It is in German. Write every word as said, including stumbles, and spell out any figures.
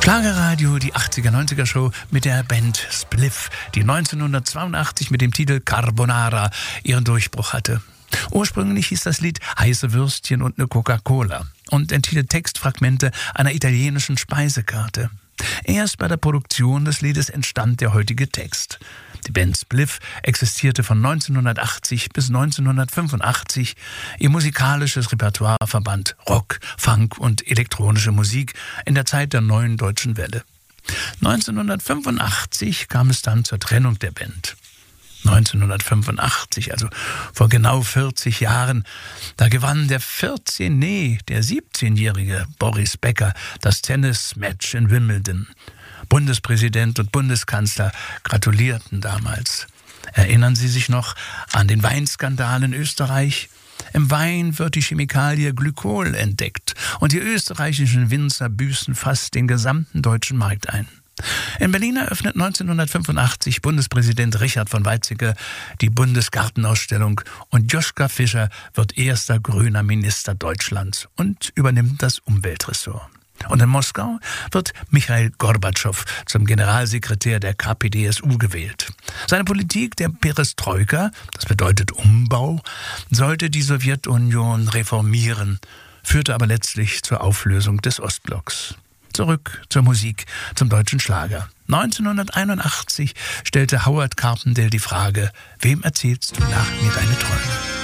Schlagerradio, die achtziger, neunziger Show mit der Band Spliff, die neunzehnhundertzweiundachtzig mit dem Titel Carbonara ihren Durchbruch hatte. Ursprünglich hieß das Lied Heiße Würstchen und eine Coca-Cola und enthielt Textfragmente einer italienischen Speisekarte. Erst bei der Produktion des Liedes entstand der heutige Text. Die Band Spliff existierte von neunzehnhundertachtzig bis neunzehnhundertfünfundachtzig. Ihr musikalisches Repertoire verband Rock, Funk und elektronische Musik in der Zeit der neuen deutschen Welle. neunzehnhundertfünfundachtzig kam es dann zur Trennung der Band. neunzehnhundertfünfundachtzig, also vor genau vierzig Jahren, da gewann der vierzehn, nee, der siebzehnjährige Boris Becker das Tennismatch in Wimbledon. Bundespräsident und Bundeskanzler gratulierten damals. Erinnern Sie sich noch an den Weinskandal in Österreich? Im Wein wird die Chemikalie Glykol entdeckt und die österreichischen Winzer büßen fast den gesamten deutschen Markt ein. In Berlin eröffnet neunzehnhundertfünfundachtzig Bundespräsident Richard von Weizsäcker die Bundesgartenausstellung und Joschka Fischer wird erster grüner Minister Deutschlands und übernimmt das Umweltressort. Und in Moskau wird Michail Gorbatschow zum Generalsekretär der K P D S U gewählt. Seine Politik der Perestroika, das bedeutet Umbau, sollte die Sowjetunion reformieren, führte aber letztlich zur Auflösung des Ostblocks. Zurück zur Musik, zum deutschen Schlager. neunzehnhunderteinundachtzig stellte Howard Carpendale die Frage: Wem erzählst du nach mir deine Träume?